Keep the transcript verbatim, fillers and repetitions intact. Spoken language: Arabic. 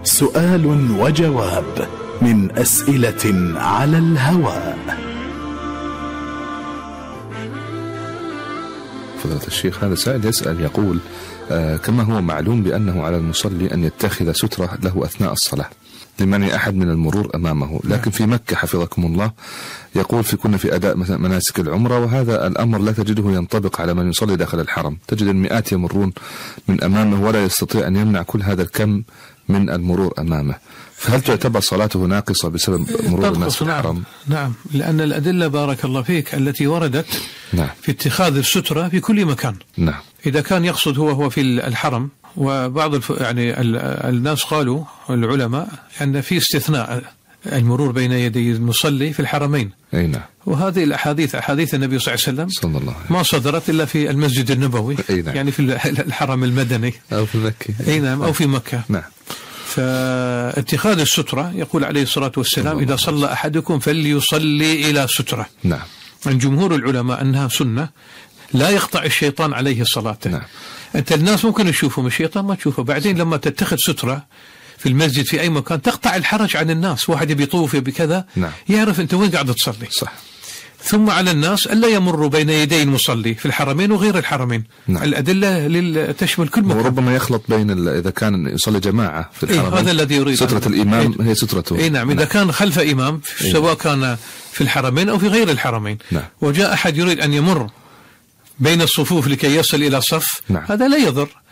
سؤال وجواب من أسئلة على الهواء. فضيلة الشيخ، هذا سائل يسأل يقول: آه كما هو معلوم بأنه على المصلي أن يتخذ سترة له أثناء الصلاة لمنع أحد من المرور أمامه، لكن في مكة حفظكم الله يقول في كنا في أداء مثلا مناسك العمرة، وهذا الأمر لا تجده ينطبق على من يصلي داخل الحرم، تجد المئات يمرون من أمامه ولا يستطيع أن يمنع كل هذا الكم من المرور أمامه، فهل تعتبر صلاته ناقصة بسبب مرور الناس في الحرم؟ نعم، لأن الأدلة بارك الله فيك التي وردت نعم. في اتخاذ السترة في كل مكان. نعم. إذا كان يقصد هو هو في الحرم، وبعض الف... يعني الناس قالوا العلماء أن في استثناء المرور بين يدي المصلي في الحرمين. أي نعم. وهذه الأحاديث أحاديث النبي صلى الله عليه وسلم صلى الله عليه. ما صدرت إلا في المسجد النبوي. أي نعم. يعني في الحرم المدني أو في مكة. أي نعم. أو في مكة. نعم. فاتخاذ السترة يقول عليه الصلاة والسلام: إذا صلى أحدكم فليصلي إلى سترة. نعم. عن جمهور العلماء أنها سنة لا يقطع الشيطان عليه صلاته. نعم. أنت الناس ممكن يشوفهم، الشيطان ما تشوفه. بعدين لما تتخذ سترة في المسجد في أي مكان تقطع الحرج عن الناس، واحد بيطوف بكذا نعم. يعرف أنت وين قاعد تصلي. صح. ثم على الناس ألا يمروا بين يدي المصلي في الحرمين وغير الحرمين. نعم. الأدلة تشمل كل مكان. وربما يخلط بين إذا كان يصلي جماعة في الحرمين. إيه هذا الذي يريد. سترة الإمام إيه هي سترته. إيه نعم. إذا نعم. كان خلف إمام سواء كان في الحرمين أو في غير الحرمين. نعم. وجاء أحد يريد أن يمر بين الصفوف لكي يصل إلى صف. نعم. هذا لا يضر.